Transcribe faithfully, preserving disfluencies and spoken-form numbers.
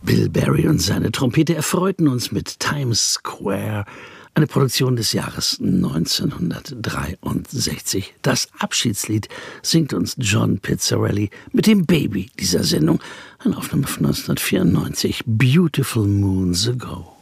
Bill Berry und seine Trompete erfreuten uns mit Times Square, eine Produktion des Jahres neunzehnhundertdreiundsechzig. Das Abschiedslied singt uns John Pizzarelli mit dem Baby dieser Sendung, eine Aufnahme von neunzehnhundertvierundneunzig, Beautiful Moons Ago.